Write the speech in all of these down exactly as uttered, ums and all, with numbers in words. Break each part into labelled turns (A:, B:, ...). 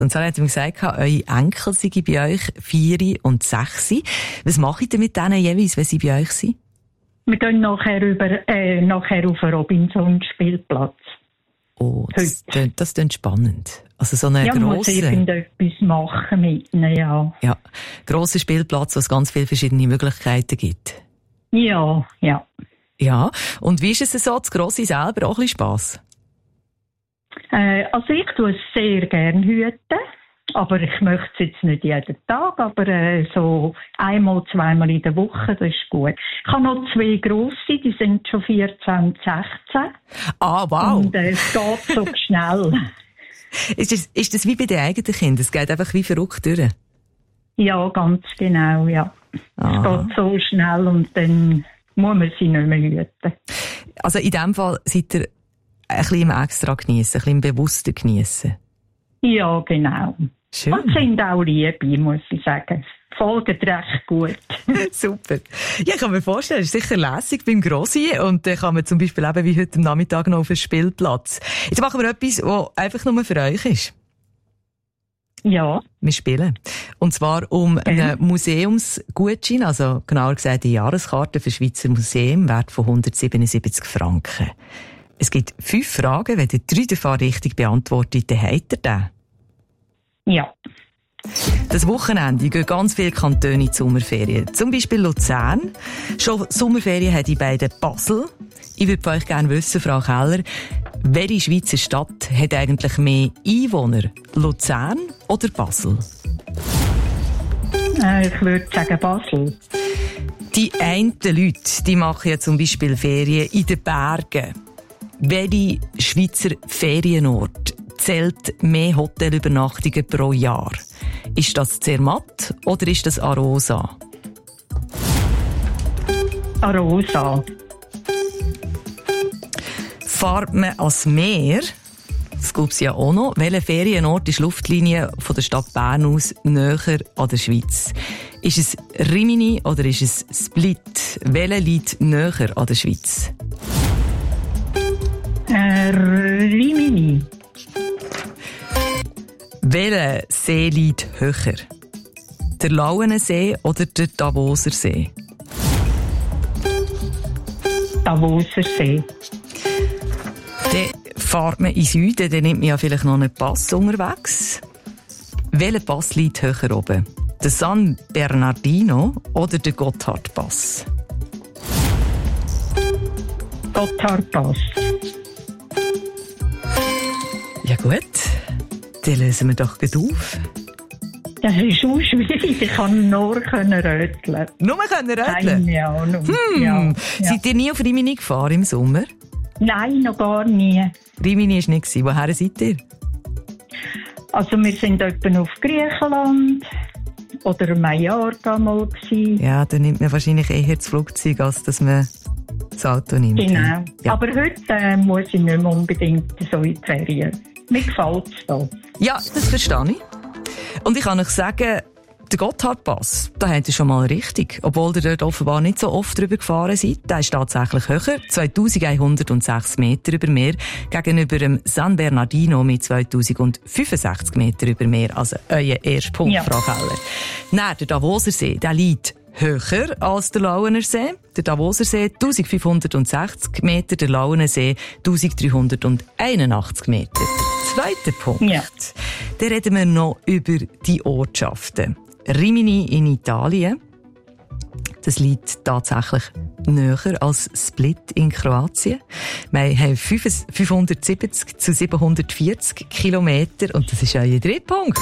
A: Und zwar hat sie mir gesagt, eure Enkel seien bei euch vier und sechs. Was macht ihr mit denen jeweils, wenn sie bei euch sind?
B: Wir gehen nachher, über, äh, nachher auf den Robinson-Spielplatz.
A: Oh, das klingt, das klingt spannend. Also so eine
B: ja, man muss
A: grosse,
B: irgendetwas machen mit ihnen, ja.
A: Ja, grosser Spielplatz, wo es ganz viele verschiedene Möglichkeiten gibt.
B: Ja, ja.
A: Ja, und wie ist es so, das Grosse selber auch ein bisschen Spass?
B: Äh, also ich tue es sehr gerne hüten, aber ich möchte es jetzt nicht jeden Tag, aber äh, so einmal, zweimal in der Woche, das ist gut. Ich habe noch zwei grosse, die sind schon vierzehn und sechzehn.
A: Ah, wow.
B: Und äh, es geht so schnell.
A: Ist das, ist das wie bei den eigenen Kindern? Es geht einfach wie verrückt durch?
B: Ja, ganz genau, ja.
A: Ah.
B: Es geht so schnell und dann muss man sie nicht mehr hüten.
A: Also in dem Fall seid ihr ein bisschen im extra geniessen, ein bisschen im bewussten geniessen.
B: Ja, genau.
A: Schön.
B: Und sind auch Liebe, muss ich sagen. Folgt recht gut.
A: Super. Ja, ich kann mir vorstellen, es ist sicher lässig beim Grossi und dann kann man zum Beispiel eben wie heute am Nachmittag noch auf den Spielplatz. Jetzt machen wir etwas, was einfach nur für euch ist.
B: Ja.
A: Wir spielen. Und zwar um okay. einen Museumsgutschein, also genauer gesagt eine Jahreskarte für Schweizer Museum, Wert von hundertsiebenundsiebzig Franken. Es gibt fünf Fragen. Wenn ihr drei davon richtig beantwortet, dann habt ihr den.
B: Ja.
A: Das Wochenende gehen ganz viele Kantone in die Sommerferien. Zum Beispiel Luzern. Schon Sommerferien hat die beiden Basel. Ich würde von euch gerne wissen, Frau Keller, welche Schweizer Stadt hat eigentlich mehr Einwohner? Luzern oder Basel?
B: Äh, ich würde sagen Basel.
A: Die einen Leute, die machen ja zum Beispiel Ferien in den Bergen. Welche Schweizer Ferienort zählt mehr Hotelübernachtungen pro Jahr? Ist das Zermatt oder ist das Arosa?
B: Arosa.
A: Fahrt man ans Meer, das gibt es ja auch noch, welcher Ferienort ist Luftlinie von der Stadt Bern aus näher an der Schweiz? Ist es Rimini oder ist es Split? Welcher liegt näher an der Schweiz?
B: Äh, Rimini.
A: Welcher See liegt höher? Der Lauenensee oder der Davoser See?
B: Davoser See.
A: Dann fährt man in Süden, dann nimmt man ja vielleicht noch einen Pass unterwegs. Welcher Pass liegt höher oben? Der San Bernardino oder der Gotthardpass?
B: Gotthardpass.
A: Ja gut, dann lösen wir doch gut auf.
B: Das ist schon schwierig, ich kann nur röteln.
A: Nur können röteln?
B: Ja, nur.
A: Hm.
B: Ja, ja.
A: Seid ihr nie auf Rimini gefahren im Sommer?
B: Nein, noch gar nie.
A: Rimini war nicht. Woher seid ihr?
B: Also wir sind etwa auf Griechenland oder Mallorca mal gewesen.
A: Ja, da nimmt man wahrscheinlich eher das Flugzeug, als dass man das Auto nimmt.
B: Genau.
A: Ja.
B: Aber heute äh, muss ich nicht mehr unbedingt so in die Ferien. Mir gefällt es da.
A: Ja, das verstehe ich. Und ich kann euch sagen, der Gotthardpass, da habt ihr schon mal richtig. Obwohl ihr dort offenbar nicht so oft drüber gefahren seid. Der ist tatsächlich höher, zweitausendeinhundertsechs Meter über Meer, gegenüber dem San Bernardino mit zweitausendfünfundsechzig Meter über Meer. Also euer erster Punkt, ja. Frau Keller. Nein, der Davoser See, der liegt höher als der Lauener See. Der Davoser See eintausendfünfhundertsechzig Meter, der Lauener See eintausenddreihunderteinundachtzig Meter. Der zweite Punkt.
B: Ja.
A: Dann reden wir noch über die Ortschaften. Rimini in Italien. Das liegt tatsächlich näher als Split in Kroatien. Wir haben fünfhundertsiebzig zu siebenhundertvierzig Kilometer und das ist euer dritter Punkt.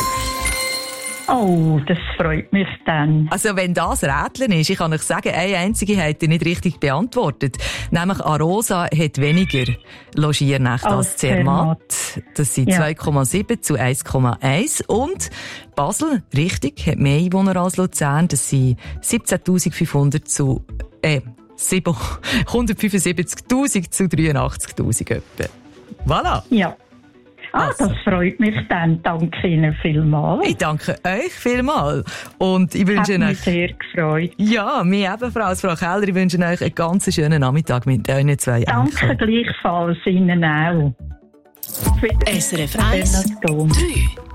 B: Oh, das freut mich dann.
A: Also wenn das Rätseln ist, ich kann euch sagen, eine einzige habt ihr nicht richtig beantwortet. Nämlich Arosa hat weniger Logiernächte als, als Zermatt. Das sind ja. zwei Komma sieben zu eins Komma eins. Und Basel, richtig, hat mehr Einwohner als Luzern. Das sind siebzehntausendfünfhundert zu, äh, hundertfünfundsiebzigtausend zu dreiundachtzigtausend etwa. Voilà.
B: Ja. Ah,
A: also.
B: Das freut mich dann. Danke Ihnen vielmals.
A: Ich danke euch vielmals. Und ich wünsche
B: Hat mich
A: euch...
B: sehr gefreut.
A: Ja, mir ebenfalls, Frau Keller. Ich wünsche euch einen ganz schönen Nachmittag mit euren zwei Enkeln.
B: Danke gleichfalls Ihnen auch.
C: S R F eins, drei.